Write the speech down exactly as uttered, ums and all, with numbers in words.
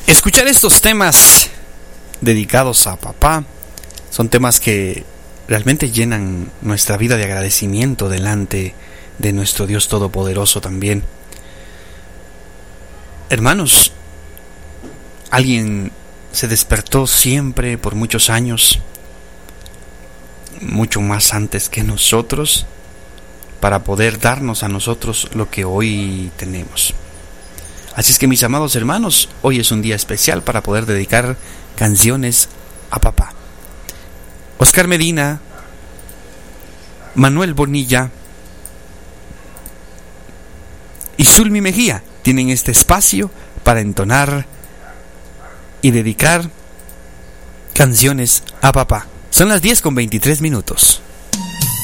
Escuchar estos temas dedicados a papá son temas que realmente llenan nuestra vida de agradecimiento delante de nuestro Dios Todopoderoso también. Hermanos, alguien se despertó siempre por muchos años, mucho más antes que nosotros, para poder darnos a nosotros lo que hoy tenemos. Así es que, mis amados hermanos, hoy es un día especial para poder dedicar canciones a papá. Oscar Medina, Manuel Bonilla y Zulmi Mejía tienen este espacio para entonar y dedicar canciones a papá. Son las diez con veintitrés minutos.